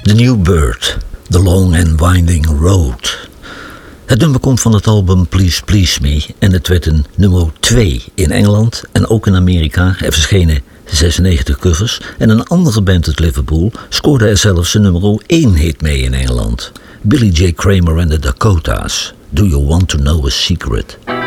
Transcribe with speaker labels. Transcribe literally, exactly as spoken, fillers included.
Speaker 1: The New Bird, The Long and Winding Road. Het nummer komt van het album Please Please Me en het werd een nummer twee in Engeland en ook in Amerika. Er verschenen zesennegentig covers en een andere band uit Liverpool scoorde er zelfs een nummer één hit mee in Engeland. Billy J. Kramer and the Dakotas, Do You Want to Know a Secret?